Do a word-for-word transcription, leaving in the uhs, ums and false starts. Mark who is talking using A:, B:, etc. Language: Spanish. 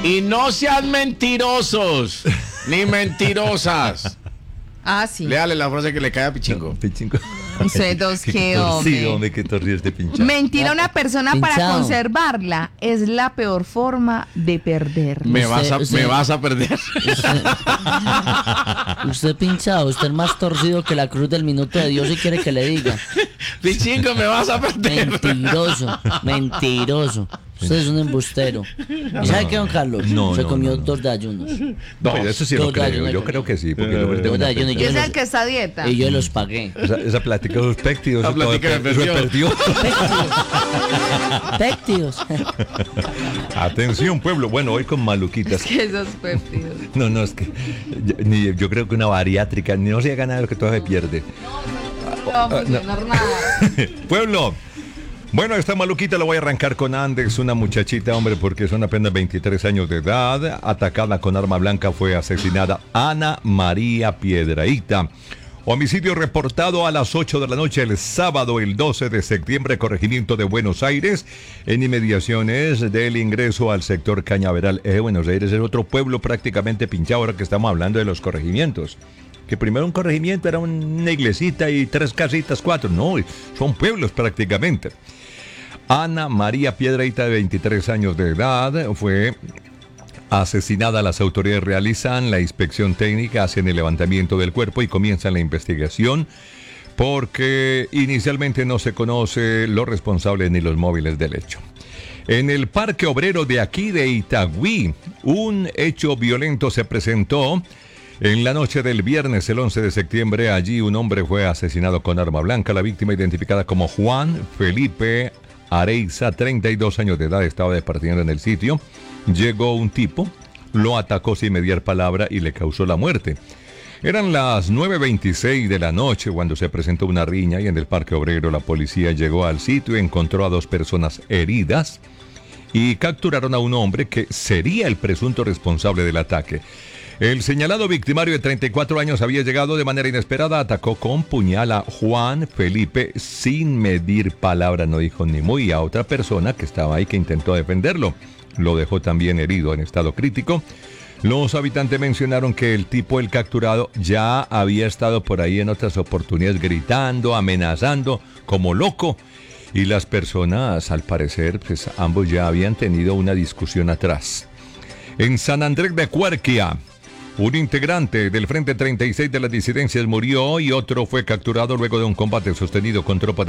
A: Y no sean mentirosos, ni mentirosas.
B: Ah, sí.
A: Léale la frase que le cae a Pichingo.
C: No, Pichingo.
B: Ustedes dos, qué hombre.
C: Sí, hombre, que te ríes de pinchar.
B: Mentir a una persona para
D: Pinchado.
B: conservarla es la peor forma de perder.
A: Me,
D: Usted-
A: vas a,
D: usted-
A: me vas a perder.
D: Usted, usted pinchado, usted es más torcido que la cruz del minuto de Dios y quiere que le diga.
A: Pichingo, me vas a perder.
D: Mentiroso, mentiroso. Usted es un embustero. ¿Y sabe qué, don Carlos?
C: No,
D: Se
C: no,
D: comió
C: no, no.
D: dos de ayunos.
C: Pues eso sí lo
D: Dos
C: creo.
D: gallos,
C: Yo
D: no,
C: creo que sí, porque yo
D: Dos
C: tengo una
D: gallos,
C: pensión.
B: ¿Quién es
D: yo
B: el que está a dieta?
D: Y yo los pagué.
C: Esa, esa plática de los péctidos.
A: La
C: eso todo
A: plática
C: per-
A: de
C: eso perdió.
D: Péctidos.
C: Atención, pueblo. Bueno, hoy con maluquitas.
B: Que esos péptidos.
C: No, no, es que yo, ni, yo creo que una bariátrica, ni no se gana lo que todo se pierde.
B: No va a funcionar nada.
C: Pueblo. Bueno, esta maluquita la voy a arrancar con Andes, una muchachita, hombre, porque son apenas veintitrés años de edad. Atacada con arma blanca fue asesinada Ana María Piedrahíta. Homicidio reportado a las ocho de la noche el sábado, el doce de septiembre, corregimiento de Buenos Aires, en inmediaciones del ingreso al sector Cañaveral. Eh, Buenos Aires es otro pueblo prácticamente pinchado ahora que estamos hablando de los corregimientos. Que primero un corregimiento era una iglesita y tres casitas, cuatro. No, son pueblos prácticamente. Ana María Piedrahíta, de veintitrés años de edad, fue asesinada. Las autoridades realizan la inspección técnica, hacen el levantamiento del cuerpo y comienzan la investigación porque inicialmente no se conoce los responsables ni los móviles del hecho. En el Parque Obrero de aquí de Itagüí, un hecho violento se presentó en la noche del viernes, el once de septiembre. Allí un hombre fue asesinado con arma blanca. La víctima, identificada como Juan Felipe Areiza, treinta y dos años de edad, estaba departiendo en el sitio. Llegó un tipo, lo atacó sin mediar palabra y le causó la muerte. Eran las nueve veintiséis de la noche cuando se presentó una riña y en el Parque Obrero la policía llegó al sitio y encontró a dos personas heridas y capturaron a un hombre que sería el presunto responsable del ataque. El señalado victimario de treinta y cuatro años había llegado de manera inesperada, atacó con puñal a Juan Felipe sin medir palabra, no dijo ni muy, a otra persona que estaba ahí que intentó defenderlo. Lo dejó también herido en estado crítico. Los habitantes mencionaron que el tipo, el capturado, ya había estado por ahí en otras oportunidades gritando, amenazando, como loco. Y las personas, al parecer, pues ambos ya habían tenido una discusión atrás. En San Andrés de Cuerquia, un integrante del Frente treinta y seis de las disidencias murió y otro fue capturado luego de un combate sostenido con tropas de